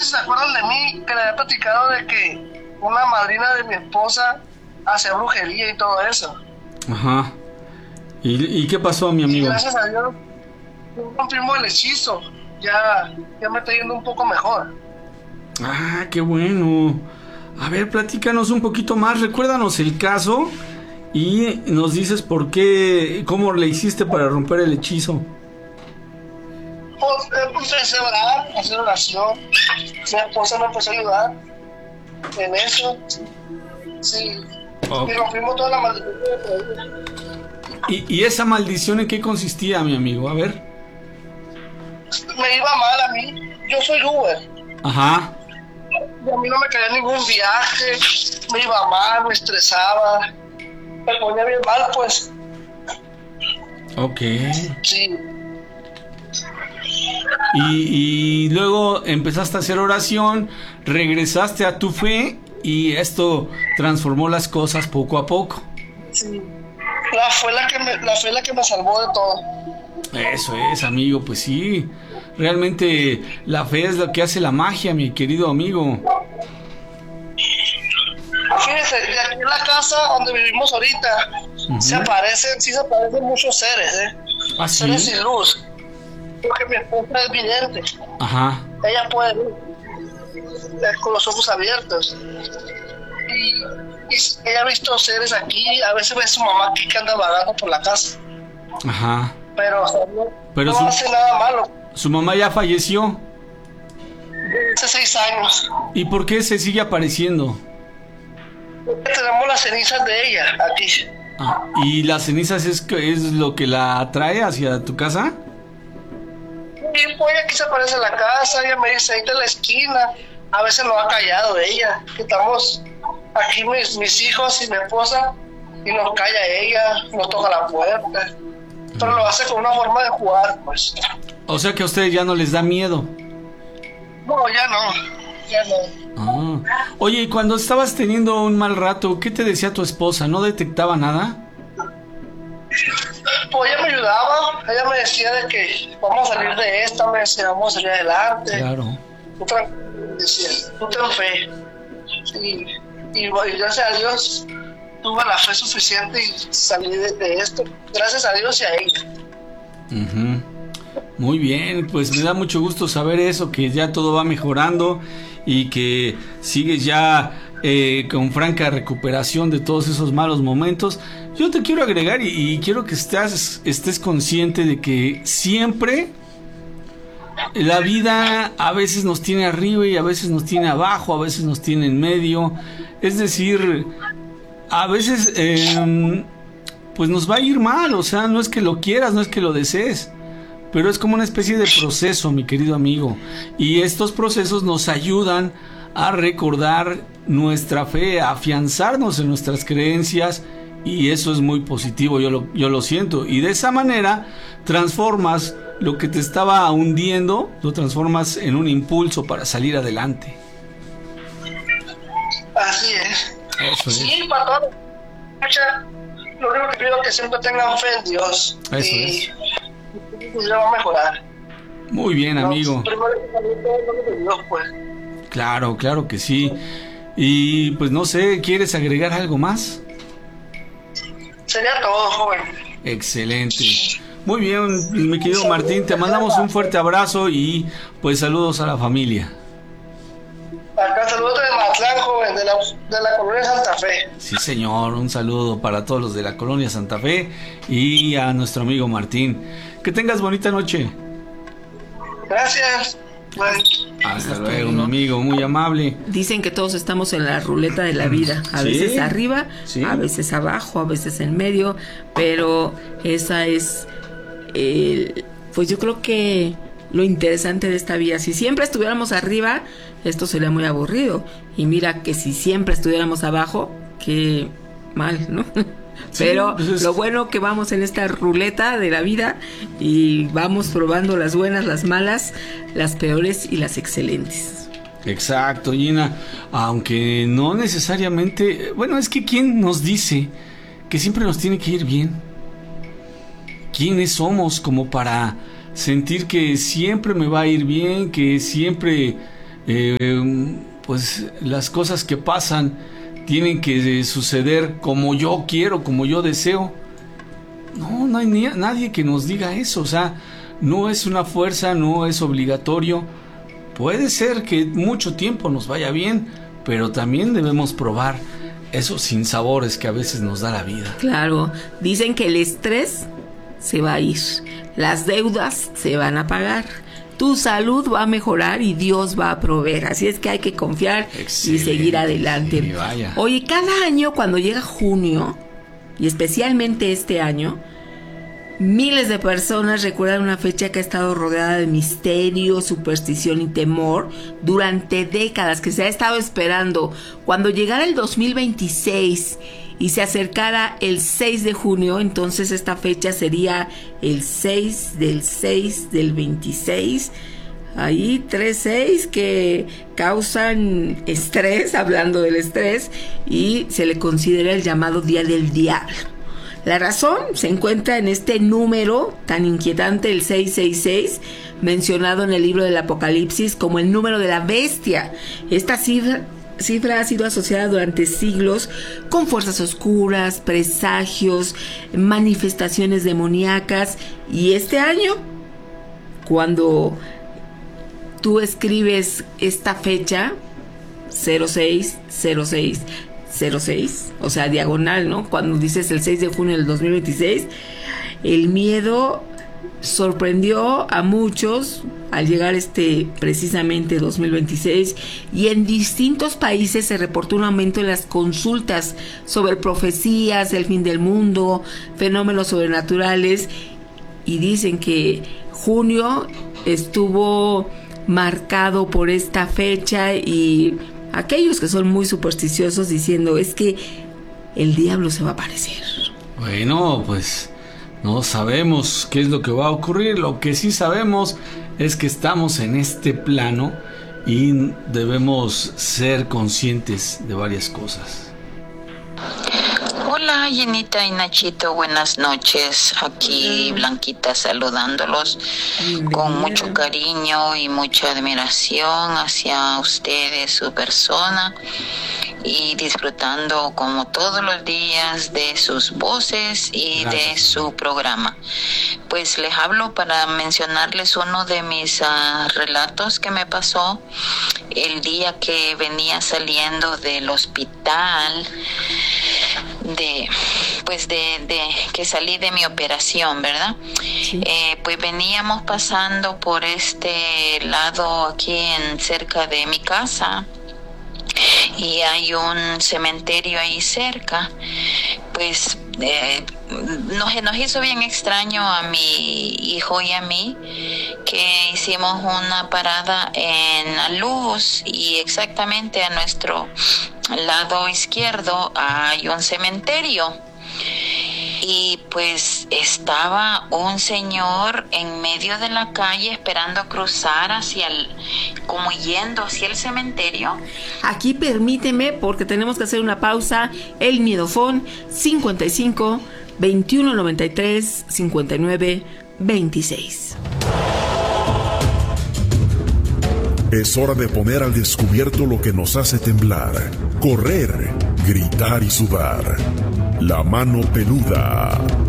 si se acuerdan de mí, que le había platicado de que una madrina de mi esposa hacía brujería y todo eso. Ajá. ¿Y qué pasó, mi amigo? Y gracias a Dios, rompimos el hechizo. Ya me está yendo un poco mejor. Ah, qué bueno. A ver, platícanos un poquito más, recuérdanos el caso y nos dices por qué, cómo le hiciste para romper el hechizo. Pues empecé a orar, a hacer oración. Mi esposa me empezó a ayudar en eso. Sí. Okay. Y rompimos toda la maldición. ¿Y esa maldición en qué consistía, mi amigo? A ver. Me iba mal a mí. Yo soy Uber. Ajá. Y a mí no me caía ningún viaje. Me iba mal, me estresaba. Me ponía bien mal, pues. Ok. Sí. Y luego empezaste a hacer oración, regresaste a tu fe y esto transformó las cosas poco a poco. Sí. La fe la que me salvó de todo. Eso es, amigo, pues sí. Realmente la fe es lo que hace la magia, mi querido amigo. Fíjese, de aquí en la casa donde vivimos ahorita, se aparecen muchos seres, ¿Ah, sí? Seres sin luz. Porque mi esposa es vidente. Ajá. Ella puede ver con los ojos abiertos. Y ella ha visto seres aquí. A veces ve a su mamá aquí que anda vagando por la casa. Ajá. Pero no hace nada malo. ¿Su mamá ya falleció? Hace 6 años. ¿Y por qué se sigue apareciendo? Porque tenemos las cenizas de ella aquí. Ah, ¿y las cenizas es lo que la atrae hacia tu casa? Y pues aquí se aparece en la casa. Ella me dice, ahí está en la esquina. A veces lo ha callado ella. Que estamos aquí mis hijos y mi esposa. Y nos calla ella, nos toca la puerta. Pero lo hace con una forma de jugar, pues. O sea que a ustedes ya no les da miedo. No, ya no. Ah. Oye, y cuando estabas teniendo un mal rato, ¿qué te decía tu esposa? ¿No detectaba nada? Pues ella me ayudaba. Ella me decía de que vamos a salir de esta, me decía, vamos a salir adelante. Claro. Decía, tú ten fe. Y gracias a Dios tuve la fe suficiente y salí de esto. Gracias a Dios y a ella. Uh-huh. Muy bien, pues me da mucho gusto saber eso, que ya todo va mejorando y que sigues ya con franca recuperación de todos esos malos momentos. Yo te quiero agregar y quiero que estés consciente de que siempre la vida a veces nos tiene arriba y a veces nos tiene abajo, a veces nos tiene en medio. Es decir, a veces pues nos va a ir mal, o sea, no es que lo quieras, no es que lo desees, pero es como una especie de proceso, mi querido amigo, y estos procesos nos ayudan a recordar nuestra fe, a afianzarnos en nuestras creencias, y eso es muy positivo, yo lo siento, y de esa manera transformas lo que te estaba hundiendo, lo transformas en un impulso para salir adelante. Así es. Eso es. Sí, para todos. Lo único que pido es que siempre tengan fe en Dios. Eso es. Y ya va a mejorar. Muy bien, amigo. Dios, pues. Claro, claro que sí. Y pues no sé, ¿quieres agregar algo más? Sería todo, joven. Excelente. Muy bien, mi querido Martín, te mandamos un fuerte abrazo y pues saludos a la familia. Acá saludos de Mazatlán, joven, de la colonia Santa Fe. Sí, señor, un saludo para todos los de la colonia Santa Fe y a nuestro amigo Martín. Que tengas bonita noche. Gracias. Hasta luego, mi amigo, muy amable. Dicen que todos estamos en la ruleta de la vida, a veces arriba, a veces abajo, a veces en medio, pero esa es, pues yo creo que lo interesante de esta vida. Si siempre estuviéramos arriba, esto sería muy aburrido, y mira que si siempre estuviéramos abajo, qué mal, ¿no? Pero pues lo bueno que vamos en esta ruleta de la vida y vamos probando las buenas, las malas, las peores y las excelentes. Exacto, Gina, aunque no necesariamente, bueno, es que ¿quién nos dice que siempre nos tiene que ir bien? ¿Quiénes somos como para sentir que siempre me va a ir bien, que siempre pues las cosas que pasan tienen que suceder como yo quiero, como yo deseo. No hay nadie que nos diga eso, o sea, no es una fuerza, no es obligatorio. Puede ser que mucho tiempo nos vaya bien, pero también debemos probar esos sinsabores que a veces nos da la vida. Claro, dicen que el estrés se va a ir, las deudas se van a pagar, tu salud va a mejorar y Dios va a proveer. Así es que hay que confiar. Excelente. Y seguir adelante. Sí, vaya. Oye, cada año cuando llega junio, y especialmente este año, miles de personas recuerdan una fecha que ha estado rodeada de misterio, superstición y temor durante décadas, que se ha estado esperando. Cuando llegara el 2026 y se acercara el 6 de junio, entonces esta fecha sería el 6 del 26. Ahí 3/6 que causan estrés, hablando del estrés, y se le considera el llamado Día del Diablo. La razón se encuentra en este número tan inquietante, el 666, mencionado en el libro del Apocalipsis como el número de la bestia. Esta cifra ha sido asociada durante siglos con fuerzas oscuras, presagios, manifestaciones demoníacas, y este año, cuando tú escribes esta fecha 060606, o sea, diagonal, ¿no? Cuando dices el 6 de junio del 2026, el miedo sorprendió a muchos al llegar precisamente 2026, y en distintos países se reportó un aumento en las consultas sobre profecías del fin del mundo, fenómenos sobrenaturales, y dicen que junio estuvo marcado por esta fecha, y aquellos que son muy supersticiosos diciendo es que el diablo se va a aparecer. Bueno, pues no sabemos qué es lo que va a ocurrir. Lo que sí sabemos es que estamos en este plano y debemos ser conscientes de varias cosas. Hola Jenita y Nachito, buenas noches. Aquí Blanquita saludándolos con mucho cariño y mucha admiración hacia ustedes, su persona, y disfrutando como todos los días de sus voces y de su programa. Pues les hablo para mencionarles uno de mis relatos que me pasó el día que venía saliendo del hospital, que salí de mi operación, ¿verdad? Sí. Pues veníamos pasando por este lado aquí cerca de mi casa, y hay un cementerio ahí cerca. Pues nos hizo bien extraño a mi hijo y a mí que hicimos una parada en la luz, y exactamente a nuestro lado izquierdo hay un cementerio, y pues estaba un señor en medio de la calle esperando cruzar como yendo hacia el cementerio. Aquí permíteme, porque tenemos que hacer una pausa. El Miedofón 55 21 93 59 26. Es hora de poner al descubierto lo que nos hace temblar, correr, gritar y sudar. La mano peluda.